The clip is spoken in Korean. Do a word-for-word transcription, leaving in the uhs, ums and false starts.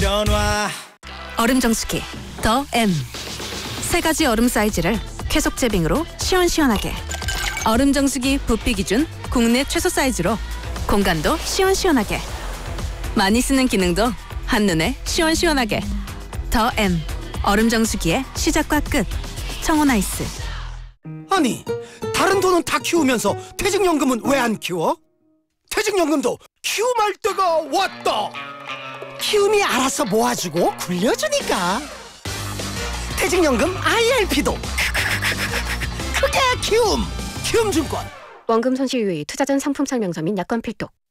전화. 얼음 정수기 더 M. 세 가지 얼음 사이즈를 쾌속 제빙으로 시원시원하게. 얼음 정수기 부피 기준 국내 최소 사이즈로 공간도 시원시원하게. 많이 쓰는 기능도 한눈에 시원시원하게. 더 M. 얼음 정수기의 시작과 끝. 청혼아이스. 아니, 다른 돈은 다 키우면서 퇴직연금은 왜 안 키워? 퇴직연금도 키움할 때가 왔다. 키움이 알아서 모아주고 굴려주니까. 퇴직연금 아이엘피도 크게 키움. 키움증권. 원금 손실 유의, 투자 전 상품 설명서 및 약관 필독.